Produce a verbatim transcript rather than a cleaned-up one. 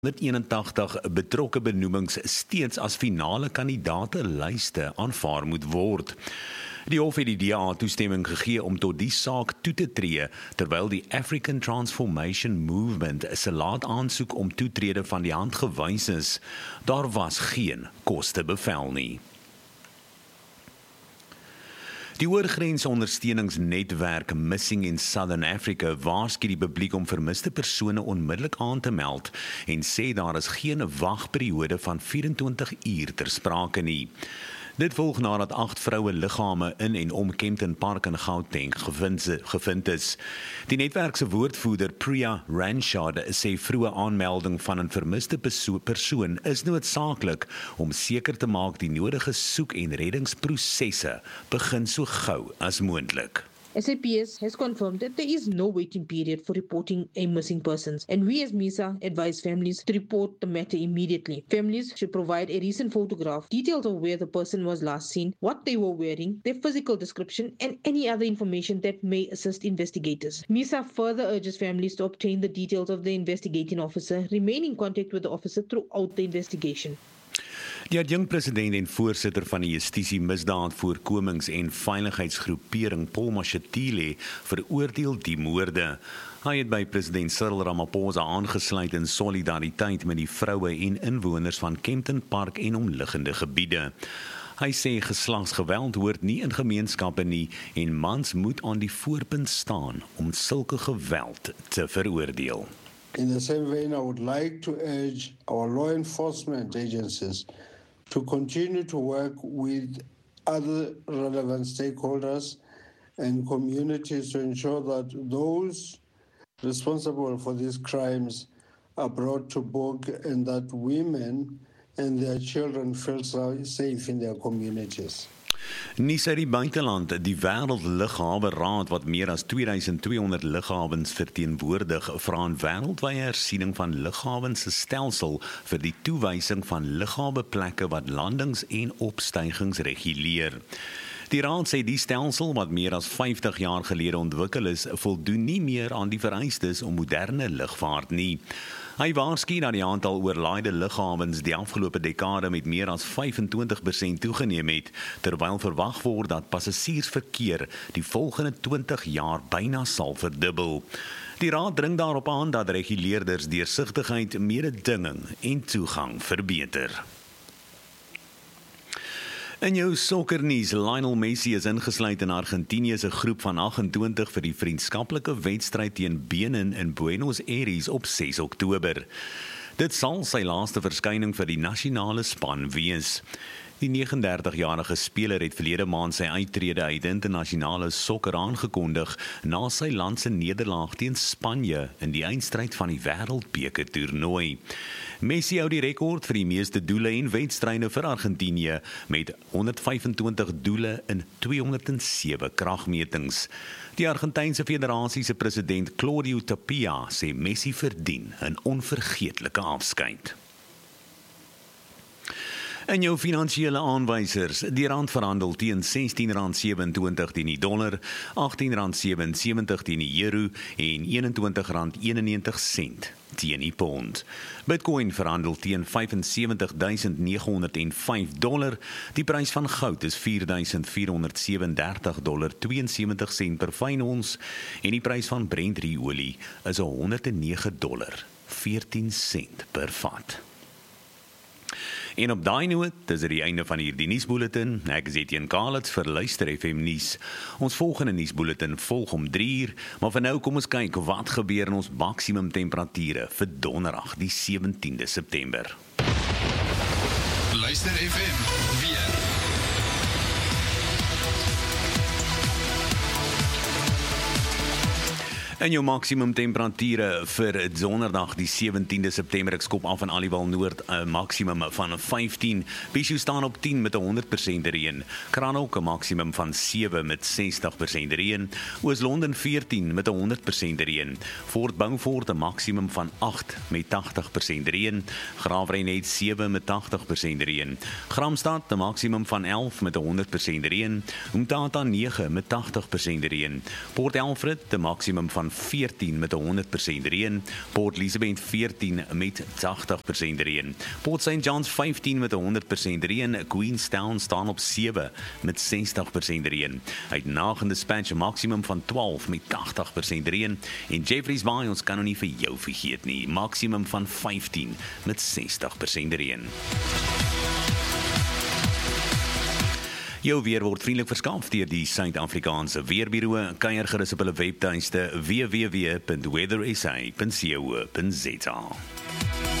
honderdeenentagtig betrokke benoemings steeds as finale kandidaate lyste aanvaar moet word. Die hof het die D A toestemming gegee om tot die saak toe te tree, terwyl die African Transformation Movement se laat aansoek om toetrede van die hand gewys is. Daar was geen koste bevel nie. Die oorgrensondersteuningsnetwerk Missing in Southern Africa waarsku die publiek om vermiste persone onmiddellik aan te meld en sê daar is geen wagperiode van vyf-en-twintig uur ter sprake nie. Dit volg nadat agt vroue liggame in en om Kempton Park in Gauteng gevind is. Die netwerk se woordvoerder Priya Ranchard sê vroeë aanmelding van 'n vermiste persoon is noodsaaklik om seker te maak die nodige soek- en reddingsprosesse begin so gou as moontlik. S A P S has confirmed that there is no waiting period for reporting a missing persons, and we as MISA advise families to report the matter immediately. Families should provide a recent photograph, details of where the person was last seen, what they were wearing, their physical description, and any other information that may assist investigators. MISA further urges families to obtain the details of the investigating officer, remain in contact with the officer throughout the investigation. Die adjunkt-president en voorsitter van die Justisie Misdaadvoorkomings- en Veiligheidsgroepering, Paul Mashatile, veroordeel die moorde. Hy het by president Cyril Ramaphosa aangesluit in solidariteit met die vroue en inwoners van Kempton Park en omliggende gebiede. Hy sê geslagsgeweld hoort nie in gemeenskappe nie en mans moet aan die voorpunt staan om sulke geweld te veroordeel. In the same vein, I would like to urge our law enforcement agencies to continue to work with other relevant stakeholders and communities to ensure that those responsible for these crimes are brought to book and that women and their children feel safe in their communities. Nie sy die buiteland, die Wêreldlughawe Raad wat meer as tweeduisend tweehonderd lughawens verteenwoordig, vra 'n wêreldwye hersiening van lughawens se stelsel vir die toewysing van lughaweplekke wat landings en opstygings reguleer. Die raad sê die stelsel wat meer as vyftig jaar gelede ontwikkel is, voldoen nie meer aan die vereistes om moderne lugvaart nie. Hy waarsku dat die aantal oorlaaide lughawens die afgelope dekade met meer as vyf-en-twintig persent toegeneem het, terwyl verwag word dat passasiersverkeer die volgende twintig jaar byna sal verdubbel. Die raad dring daarop aan dat reguleerders deursigtigheid, mededinging en toegang verbeter. In jou sokkernuus, Lionel Messi is ingesluit in Argentinië se groep van agt-en-twintig vir die vriendskaplike wedstryd teen Benin in Buenos Aires op ses Oktober. Dit sal sy laaste verskyning vir die nasionale span wees. Die negentig en dertig-jarige speler het verlede maand sy uittrede uit internasionale sokker aangekondig na sy land se nederlaag teen Spanje in die eindstryd van die Wêreldbeker toernooi. Messi hou die rekord vir die meeste doele en wedstryde vir Argentinië met honderdvyf-en-twintig doele in tweehonderd en sewe kragmetings. Die Argentynse Federasie se president Claudio Tapia sê Messi verdien 'n onvergeetlike afskeid. In jou finansiële aanwysers, die rand verhandel teen sestien rand sewe-en-twintig teen die dollar, agttien rand sewe-en-sewentig teen die euro en eenentwintig rand eenennegentig sent teen die pond. Bitcoin verhandel teen vyf en sewentig duisend nege honderd en vyf dollar. Die prys van goud is vier duisend vier honderd sewe-en-dertig dollar tweeënsewentig sent per fyn ons en die prys van Brent-olie is honderd en nege dollar veertien sent per vat. En op daai noot, dis die einde van hierdie nuusbulletin. Ek is Etienne Kalitz vir Luister F M nuus. Ons volgende nuusbulletin volg om drie uur, maar vir nou kom ons kyk wat gebeur in ons maksimum temperature vir donderdag die sewentiende September. Luister F M weer. En jou maksimum temperature vir donderdag die sewentiende September, ek skop af in Aliwal Noord, 'n maksimum van vyftien, Bishu staan op tien met honderd persent reën, Kranhoek 'n maksimum van sewe met sestig persent reën, Oos-London veertien met honderd persent reën, Fort Beaufort 'n maksimum van agt met tagtig persent reën, Graafrenet sewe met tagtig persent reën, Gramstad 'n maksimum van elf met honderd persent reën, Umtata nege met tagtig persent reën, Port Alfred 'n maksimum van veertien met honderd persent reën, Port Elizabeth veertien met agtig persent reën, Port Saint John's vyftien met honderd persent reën, Queenstown staan op sewe met sestig persent reën, uit Nag en Dispatch 'n maksimum van twaalf met agtig persent reën, en Jeffreys Bay, ons kan nou nie vir jou vergeet nie, maksimum van vyftien met sestig persent reën. Jou weer word vriendelik verskaf deur die Suid-Afrikaanse Weerbureau. Kuier gerus op hulle webtuiste w w w punt weather s a punt co punt z a.